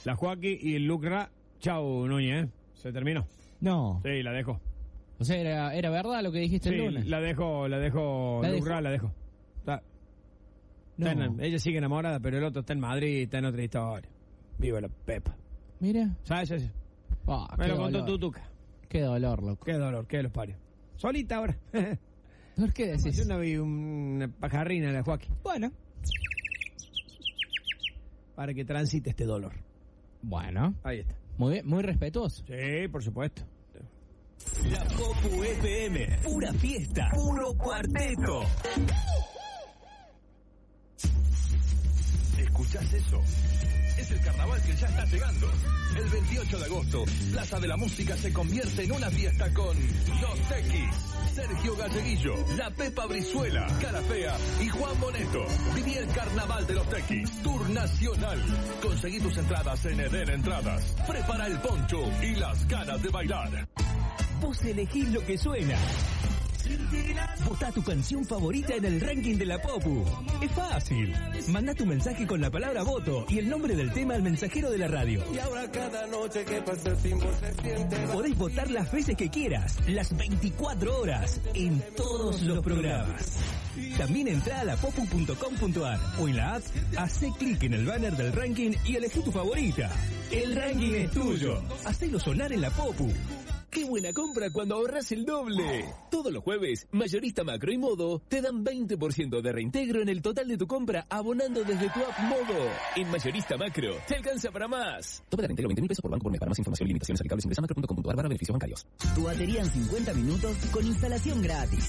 La Joaquín y el Lucra. Chau, Núñez, Se terminó. No. Sí, la dejo. O sea, era verdad lo que dijiste el lunes. La dejo, Lucra, la dejo. Ella sigue enamorada, pero el otro está en Madrid, está en otra historia. Viva la Pepa. Mira. ¿Sabes? Oh, me lo contó Tutuca. Qué dolor, loco. Qué dolor, qué los parios. Solita ahora. ¿Por qué decís? Una pajarrina la Joaquín. Bueno. Para que transite este dolor. Bueno. Ahí está. Muy bien, muy respetuoso. Sí, por supuesto. La Popu FM, pura fiesta, puro cuarteto. ¿Escuchás eso? Es el carnaval que ya está llegando. El 28 de agosto, Plaza de la Música se convierte en una fiesta con Los Tequis, Sergio Galleguillo, La Pepa Brizuela, Cara Fea y Juan Boneto. Viví el carnaval de Los Tequis, Tour Nacional. Conseguí tus entradas en Eden Entradas. Prepara el poncho y las ganas de bailar. Vos elegís lo que suena. Votá tu canción favorita en el ranking de la Popu. Es fácil. Manda tu mensaje con la palabra voto y el nombre del tema al mensajero de la radio. Y ahora cada noche que pasa el tiempo se siente. Podés votar las veces que quieras, las 24 horas, en todos los programas. También entrá a lapopu.com.ar o en la app, hacé clic en el banner del ranking y elegí tu favorita. El ranking es tuyo. Hacelo sonar en la Popu. ¡Qué buena compra cuando ahorras el doble! Todos los jueves, Mayorista Macro y Modo te dan 20% de reintegro en el total de tu compra abonando desde tu app Modo. En Mayorista Macro, te alcanza para más. Tope de reintegro 20.000 pesos por banco por mes. Para más información y limitaciones aplicables ingresa macro.com.ar/beneficios bancarios. Tu batería en 50 minutos con instalación gratis.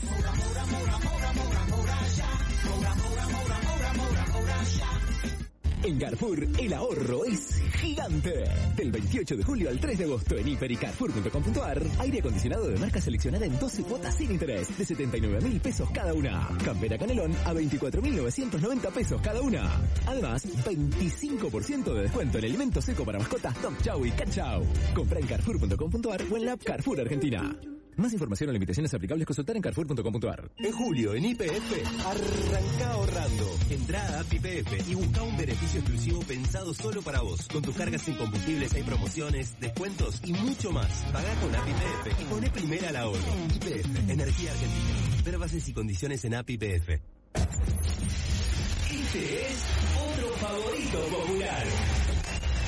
En Carrefour, el ahorro es gigante. Del 28 de julio al 3 de agosto en hiper y carrefour.com.ar, aire acondicionado de marca seleccionada en 12 cuotas sin interés, de 79.000 pesos cada una. Campera Canelón a 24.990 pesos cada una. Además, 25% de descuento en alimento seco para mascotas Top Chow y Cat Chow. Compra en carrefour.com.ar o en la app Carrefour Argentina. Más información o limitaciones aplicables consultar en carrefour.com.ar. En julio, en YPF, arranca ahorrando. Entrá a App YPF y busca un beneficio exclusivo pensado solo para vos. Con tus cargas en combustibles hay promociones, descuentos y mucho más. Pagá con App YPF y poné primera al ahorro. YPF, Energía Argentina. Ver bases y condiciones en App YPF. Este es otro favorito popular.